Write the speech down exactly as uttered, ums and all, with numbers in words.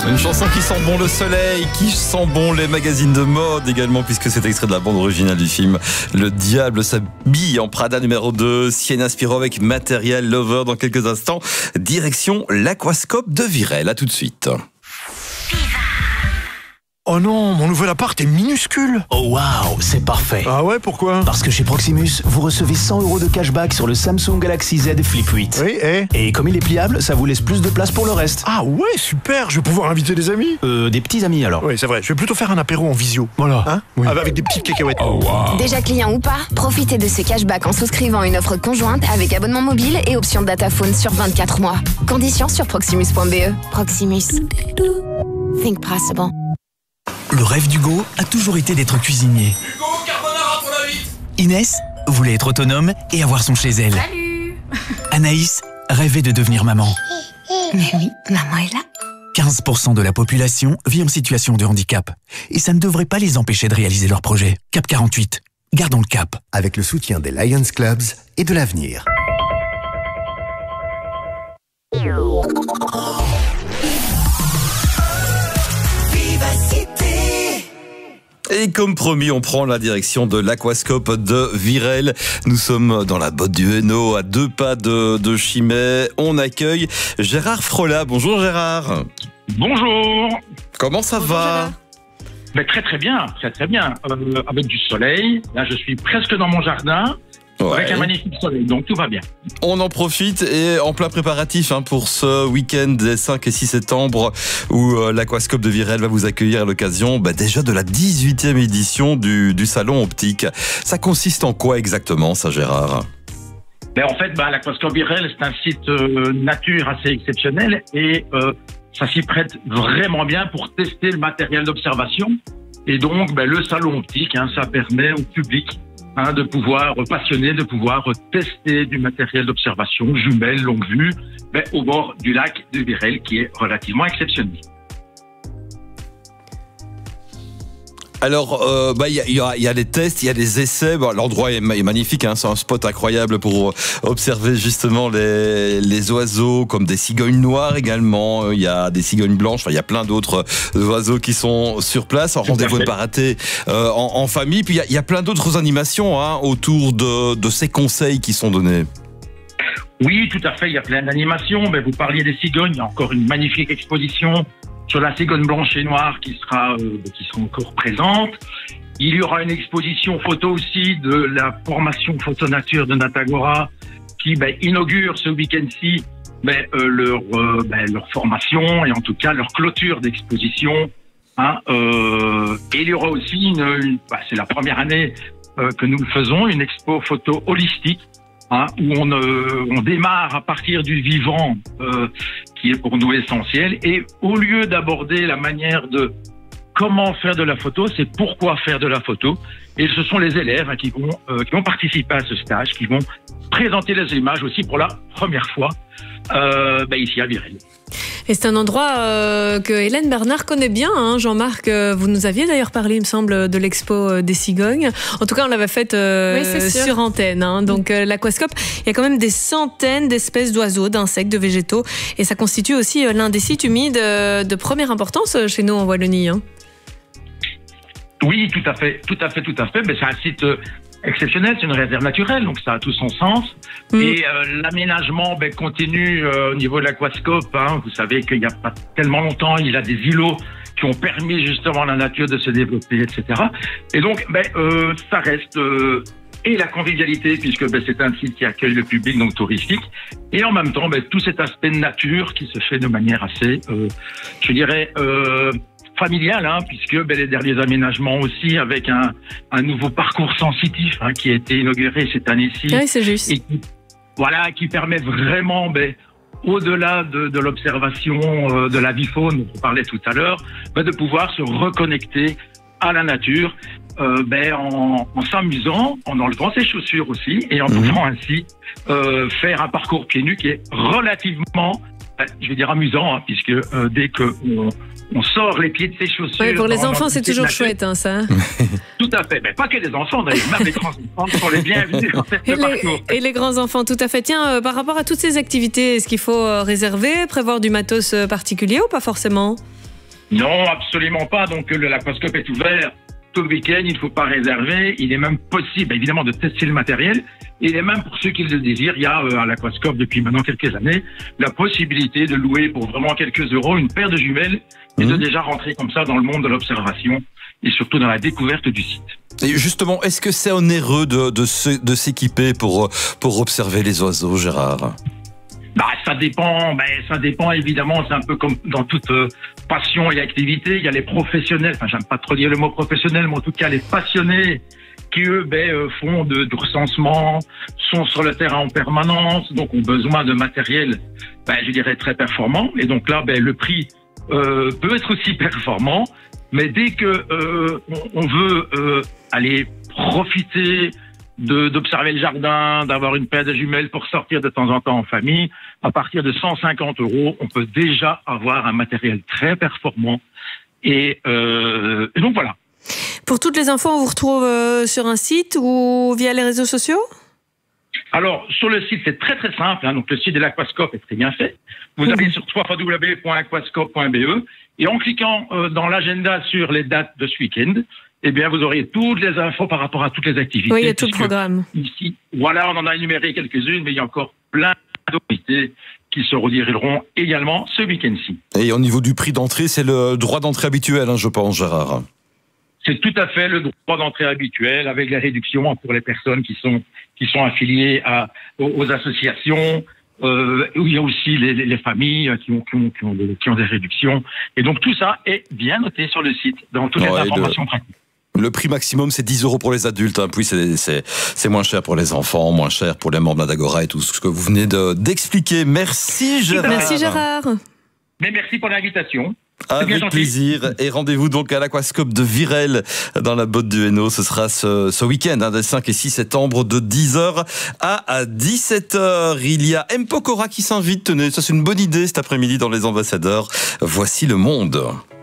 Une chanson qui sent bon le soleil, qui sent bon les magazines de mode également, puisque c'est extrait de la bande originale du film Le Diable s'habille en Prada numéro deux, Sienna Spiro avec Material Lover. Dans quelques instants, direction l'Aquascope de Virel. À tout de suite. Oh non, mon nouvel appart est minuscule. Oh waouh, c'est parfait. Ah ouais, pourquoi? Parce que chez Proximus, vous recevez cent euros de cashback sur le Samsung Galaxy Z Flip huit. Oui, et Et comme il est pliable, ça vous laisse plus de place pour le reste. Ah ouais, super, je vais pouvoir inviter des amis. Euh, des petits amis alors. Oui, c'est vrai, je vais plutôt faire un apéro en visio. Voilà. Hein Oui. Ah, avec des petites cacahuètes. Oh wow. Déjà client ou pas, profitez de ce cashback en souscrivant une offre conjointe avec abonnement mobile et option dataphone sur vingt-quatre mois. Conditions sur proximus point b e. Proximus. Think possible. Le rêve d'Hugo a toujours été d'être cuisinier. Hugo, carbonara pour la vite. Inès voulait être autonome et avoir son chez elle. Salut. Anaïs rêvait de devenir maman. Mais oui, maman est là. quinze pour cent de la population vit en situation de handicap. Et ça ne devrait pas les empêcher de réaliser leurs projets. Cap quarante-huit. Gardons le cap. Avec le soutien des Lions Clubs et de l'avenir. Et comme promis, on prend la direction de l'Aquascope de Virel. Nous sommes dans la botte du Hainaut, à deux pas de, de Chimay. On accueille Gérard Frola. Bonjour Gérard. Bonjour. Comment ça Bonjour, va Gérard. Ben, très très bien, très très bien. Euh, avec du soleil. Là, je suis presque dans mon jardin. Avec Ouais. un magnifique soleil, donc tout va bien. On en profite et en plein préparatif hein, pour ce week-end des cinq et six septembre où euh, l'Aquascope de Virel va vous accueillir à l'occasion bah, déjà de la dix-huitième édition du, du Salon Optique. Ça consiste en quoi exactement ça Gérard ? Ben, en fait, ben, l'Aquascope Virel, c'est un site euh, nature assez exceptionnel et euh, ça s'y prête vraiment bien pour tester le matériel d'observation. Et donc, ben, le salon optique, hein, ça permet au public hein, de pouvoir, euh, passionné, de pouvoir euh, tester du matériel d'observation, jumelles, longue vue, ben, au bord du lac de Virel, qui est relativement exceptionnel. Alors, euh, bah, il y a, y, a, y a les tests, il y a les essais. Bon, l'endroit est, ma- est magnifique, hein, c'est un spot incroyable pour observer justement les, les oiseaux, comme des cigognes noires également. Il y a des cigognes blanches. Enfin, il y a plein d'autres oiseaux qui sont sur place. En rendez-vous ne pas rater euh, en, en famille. Puis il y a, il y a plein d'autres animations hein, autour de, de ces conseils qui sont donnés. Oui, tout à fait. Il y a plein d'animations. Ben, vous parliez des cigognes. Il y a encore une magnifique exposition sur la cigogne blanche et noire qui sera, euh, qui sera encore présente. Il y aura une exposition photo aussi de la formation photo nature de Natagora qui ben, inaugure ce week-end-ci ben, euh, leur, euh, ben, leur formation et en tout cas leur clôture d'exposition. Hein, euh, et il y aura aussi, une, une ben, c'est la première année euh, que nous le faisons, une expo photo holistique. Hein, où on, euh, on démarre à partir du vivant euh, qui est pour nous essentiel et au lieu d'aborder la manière de comment faire de la photo, c'est pourquoi faire de la photo et ce sont les élèves hein, qui vont euh, qui vont participer à ce stage, qui vont présenter les images aussi pour la première fois euh, ben ici à Virel. Et c'est un endroit euh, que Hélène Bernard connaît bien, hein, Jean-Marc. Euh, vous nous aviez d'ailleurs parlé, il me semble, de l'expo euh, des cigognes. En tout cas, on l'avait faite euh, Oui, c'est sûr. sur antenne. Hein. Donc, euh, l'Aquascope, il y a quand même des centaines d'espèces d'oiseaux, d'insectes, de végétaux. Et ça constitue aussi euh, l'un des sites humides euh, de première importance euh, chez nous en Wallonie. Hein. Oui, tout à fait, tout à fait, tout à fait. Mais c'est un site euh, exceptionnel, c'est une réserve naturelle, donc ça a tout son sens. Mm. Et euh, l'aménagement ben, continue euh, au niveau de l'Aquascope. Hein. Vous savez qu'il n'y a pas tellement longtemps, il y a des îlots qui ont permis justement à la nature de se développer, et cetera. Et donc, ben, euh, ça reste euh, et la convivialité, puisque ben, c'est un site qui accueille le public, donc touristique, et en même temps, ben, tout cet aspect de nature qui se fait de manière assez, euh, je dirais, euh, familiale, hein, puisque ben, les derniers aménagements aussi avec un, un nouveau parcours sensitif hein, qui a été inauguré cette année-ci. Oui, c'est juste. Et qui, voilà, qui permet vraiment, ben, au-delà de, de l'observation euh, de la vie faune dont on parlait tout à l'heure, ben, de pouvoir se reconnecter à la nature euh, ben, en, en s'amusant, en enlevant ses chaussures aussi et en pouvant ainsi euh, faire un parcours pieds nus qui est relativement, ben, je vais dire amusant, hein, puisque euh, dès que on, on sort les pieds de ses chaussures... Ouais, pour les dans enfants, c'est l'entité de toujours nature, chouette, hein, ça. Tout à fait, mais pas que les enfants, d'ailleurs, même les grands enfants sont les bienvenus dans Et ce parcours. les, et les grands-enfants, tout à fait. Tiens, euh, par rapport à toutes ces activités, est-ce qu'il faut euh, réserver, prévoir du matos euh, particulier ou pas forcément ? Non, absolument pas. Donc l'aquascope est ouvert tout le week-end, il ne faut pas réserver. Il est même possible, évidemment, de tester le matériel. Il est même, pour ceux qui le désirent, il y a euh, à l'aquascope depuis maintenant quelques années la possibilité de louer pour vraiment quelques euros une paire de jumelles et mmh. de déjà rentrer comme ça dans le monde de l'observation et surtout dans la découverte du site. Et justement, est-ce que c'est onéreux de, de, se, de s'équiper pour, pour observer les oiseaux, Gérard ? Bah, ça dépend, bah, ça dépend évidemment, c'est un peu comme dans toute euh, passion et activité, il y a les professionnels, enfin j'aime pas trop dire le mot professionnel, mais en tout cas les passionnés qui eux ben, euh, font de, de recensement, sont sur le terrain en permanence, donc ont besoin de matériel, ben, je dirais très performant, et donc là ben, le prix euh, peut être aussi performant, mais dès que euh, on, on veut euh, aller profiter De, d'observer le jardin, d'avoir une paire de jumelles pour sortir de temps en temps en famille, à partir de cent cinquante euros, on peut déjà avoir un matériel très performant. Et, euh, et donc voilà. Pour toutes les infos, on vous retrouve euh, sur un site ou via les réseaux sociaux ? Alors, sur le site, c'est très très simple. Hein, donc le site de l'Aquascope est très bien fait. Vous mmh. allez sur w w w point aquascope point b e et en cliquant euh, dans l'agenda sur les dates de ce week-end, eh bien, vous aurez toutes les infos par rapport à toutes les activités. Oui, il y a tout le programme. Ici, voilà, on en a énuméré quelques-unes, mais il y a encore plein d'activités qui se redirigeront également ce week-end-ci. Et au niveau du prix d'entrée, c'est le droit d'entrée habituel, hein, je pense, Gérard. C'est tout à fait le droit d'entrée habituel, avec les réductions pour les personnes qui sont qui sont affiliées à, aux, aux associations. Euh, où il y a aussi les, les, les familles qui ont, qui, ont, qui, ont des, qui ont des réductions. Et donc tout ça est bien noté sur le site, dans toutes ouais, les informations le... pratiques. Le prix maximum, c'est dix euros pour les adultes. Hein. Puis c'est, c'est, c'est moins cher pour les enfants, moins cher pour les membres d'Agora et tout ce que vous venez de, d'expliquer. Merci Gérard. Merci Gérard. Mais merci pour l'invitation. Avec plaisir. Et rendez-vous donc à l'Aquascope de Virel dans la Botte du Hainaut. Ce sera ce, ce week-end, hein, des cinq et six septembre, de dix heures à dix-sept heures. Il y a M. Pokora qui s'invite. Tenez, ça c'est une bonne idée cet après-midi dans Les Ambassadeurs. Voici le monde.